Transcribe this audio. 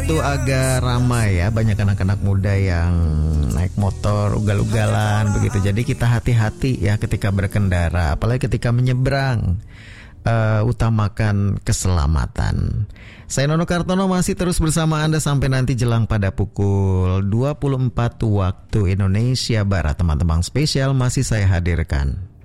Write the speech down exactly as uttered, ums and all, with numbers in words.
itu agak ramai ya, banyak anak-anak muda yang naik motor ugal-ugalan begitu. Jadi kita hati-hati ya ketika berkendara, apalagi ketika menyeberang. Uh, utamakan keselamatan. Saya Nono Kartono masih terus bersama Anda sampai nanti jelang pada pukul dua puluh empat waktu Indonesia Barat. Teman-teman spesial masih saya hadirkan.